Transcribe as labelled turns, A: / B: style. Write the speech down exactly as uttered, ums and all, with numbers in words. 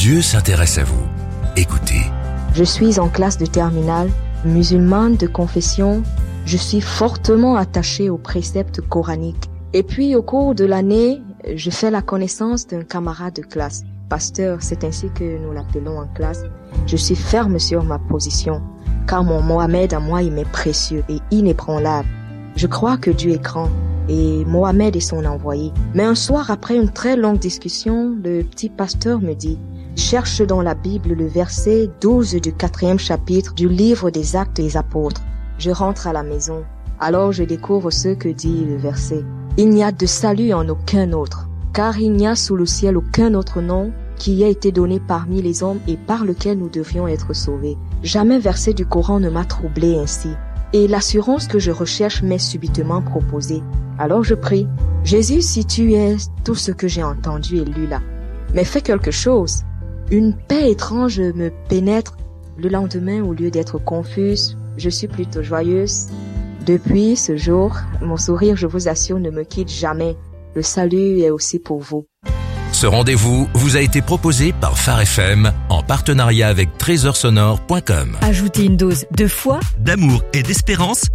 A: Dieu s'intéresse à vous. Écoutez.
B: Je suis en classe de terminale, musulmane de confession. Je suis fortement attachée aux préceptes coraniques. Et puis, au cours de l'année, je fais la connaissance d'un camarade de classe. Pasteur, c'est ainsi que nous l'appelons en classe. Je suis ferme sur ma position, car mon Mohamed à moi, il m'est précieux et inébranlable. Je crois que Dieu est grand et Mohamed est son envoyé. Mais un soir, après une très longue discussion, le petit pasteur me dit: cherche dans la Bible le verset douze du quatrième chapitre du livre des Actes des Apôtres. Je rentre à la maison. Alors je découvre ce que dit le verset. Il n'y a de salut en aucun autre, car il n'y a sous le ciel aucun autre nom qui ait été donné parmi les hommes et par lequel nous devions être sauvés. Jamais verset du Coran ne m'a troublé ainsi. Et l'assurance que je recherche m'est subitement proposée. Alors je prie: Jésus, si tu es tout ce que j'ai entendu et lu là, mais fais quelque chose. Une paix étrange me pénètre. Le lendemain, au lieu d'être confuse, je suis plutôt joyeuse. Depuis ce jour, mon sourire, je vous assure, ne me quitte jamais. Le salut est aussi pour vous.
A: Ce rendez-vous vous a été proposé par Phare F M en partenariat avec trésor sonore point com.
C: Ajoutez une dose de foi,
D: d'amour et d'espérance